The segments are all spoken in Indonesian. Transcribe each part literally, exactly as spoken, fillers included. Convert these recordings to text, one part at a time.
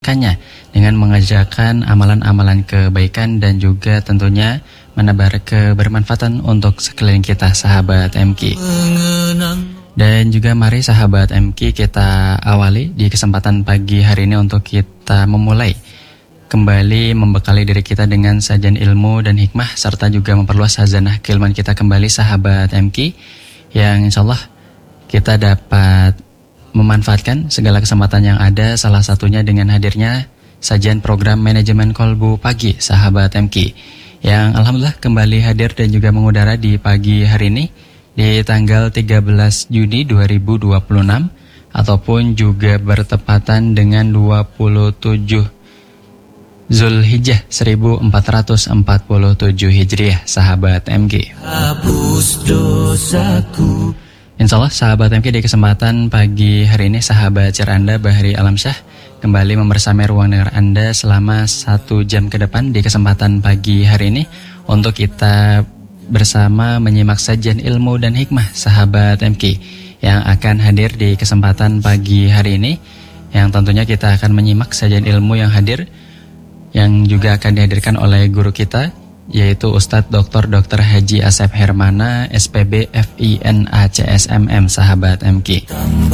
Kanya dengan mengajarkan amalan-amalan kebaikan dan juga tentunya menebar kebermanfaatan untuk sekeliling kita, sahabat M K. Dan juga mari sahabat M K kita awali di kesempatan pagi hari ini untuk kita memulai kembali membekali diri kita dengan sajian ilmu dan hikmah serta juga memperluas khazanah keilmuan kita kembali, sahabat M K, yang insyaallah kita dapat memanfaatkan segala kesempatan yang ada, salah satunya dengan hadirnya sajian program manajemen kolbu pagi, sahabat M K, yang alhamdulillah kembali hadir dan juga mengudara di pagi hari ini di tanggal tiga belas Juni dua ribu dua puluh enam ataupun juga bertepatan dengan dua puluh tujuh Zulhijjah seribu empat ratus empat puluh tujuh Hijriah, sahabat M K. Hapus dosaku. Insyaallah sahabat M K, di kesempatan pagi hari ini sahabat Cer Anda Bahri Alamsyah kembali membersamai ruang dengar Anda selama satu jam ke depan di kesempatan pagi hari ini untuk kita bersama menyimak sajian ilmu dan hikmah, sahabat M K, yang akan hadir di kesempatan pagi hari ini, yang tentunya kita akan menyimak sajian ilmu yang hadir yang juga akan dihadirkan oleh guru kita, yaitu Ustadz Doktor Doktor Haji Asep Hermana S P B F I N A C S M M, sahabat M K.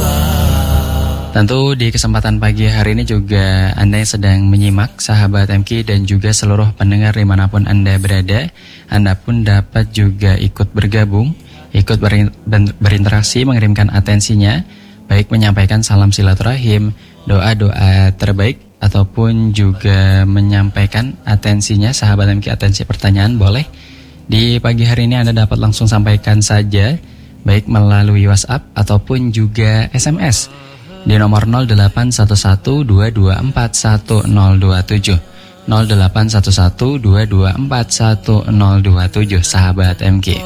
Tentu di kesempatan pagi hari ini juga Anda yang sedang menyimak, sahabat M K, dan juga seluruh pendengar dimanapun Anda berada, Anda pun dapat juga ikut bergabung, ikut berinteraksi, mengirimkan atensinya, baik menyampaikan salam silaturahim, doa-doa terbaik, ataupun juga menyampaikan atensinya, sahabat M K, atensi pertanyaan boleh. Di pagi hari ini Anda dapat langsung sampaikan saja, baik melalui WhatsApp ataupun juga S M S di nomor nol delapan satu satu dua dua empat satu nol dua tujuh nol delapan satu satu dua dua empat satu nol dua tujuh, sahabat M K.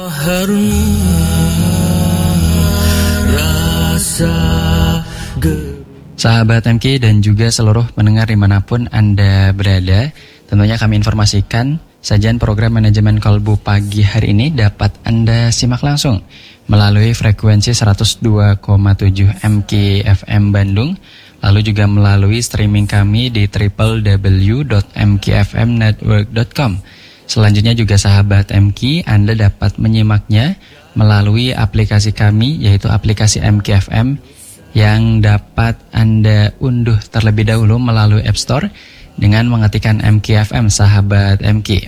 Sahabat M K dan juga seluruh pendengar dimanapun Anda berada, tentunya kami informasikan sajian program manajemen kolbu pagi hari ini dapat Anda simak langsung melalui frekuensi seratus dua koma tujuh M K F M Bandung, lalu juga melalui streaming kami di w w w dot m k f m network dot com. Selanjutnya juga sahabat M K, Anda dapat menyimaknya melalui aplikasi kami, yaitu aplikasi M K F M, yang dapat Anda unduh terlebih dahulu melalui App Store dengan mengetikkan M K F M, sahabat M K.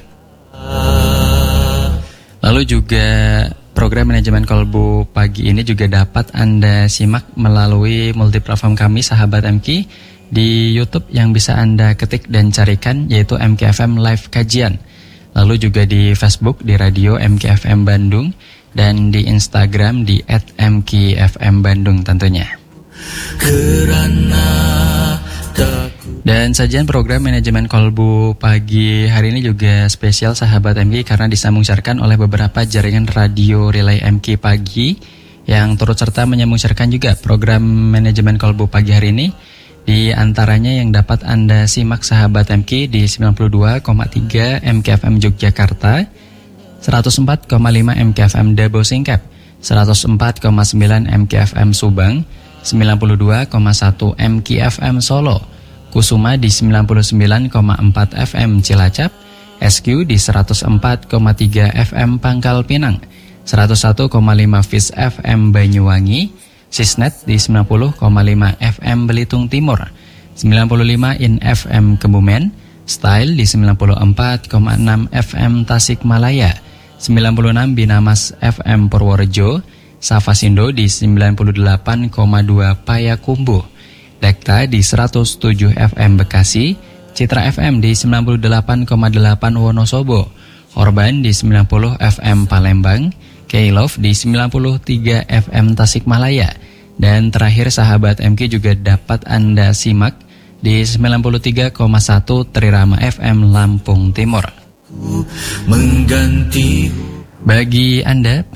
Lalu juga program manajemen kolbu pagi ini juga dapat Anda simak melalui multiplatform kami, sahabat M K, di YouTube yang bisa Anda ketik dan carikan, yaitu M K F M Live Kajian. Lalu juga di Facebook di Radio M K F M Bandung, dan di Instagram di et m k f m bandung tentunya. Dan sajian program manajemen kolbu pagi hari ini juga spesial, sahabat M K, karena disambung siarkan oleh beberapa jaringan radio relay M K pagi yang turut serta menyambung siarkan juga program manajemen kolbu pagi hari ini. Di antaranya yang dapat Anda simak, sahabat M K, di sembilan puluh dua koma tiga M K F M Yogyakarta, seratus empat koma lima M K F M Dabo Singkep, seratus empat koma sembilan M K F M Subang, sembilan puluh dua koma satu M K F M Solo, Kusuma di sembilan puluh sembilan koma empat F M Cilacap, S Q di seratus empat koma tiga F M Pangkal Pinang, seratus satu koma lima Fis F M Banyuwangi, Sisnet di sembilan puluh koma lima F M Belitung Timur, sembilan puluh lima In F M Kebumen, Style di sembilan puluh empat koma enam F M Tasikmalaya, sembilan puluh enam Binamas F M Purworejo, Safasindo di sembilan puluh delapan koma dua Payakumbuh, Dekta di seratus tujuh F M Bekasi, Citra F M di sembilan puluh delapan koma delapan Wonosobo, Orban di sembilan puluh F M Palembang, K-Love di sembilan puluh tiga F M Tasikmalaya, dan terakhir sahabat M K juga dapat Anda simak di sembilan puluh tiga koma satu Trirama F M Lampung Timur. Bagi Anda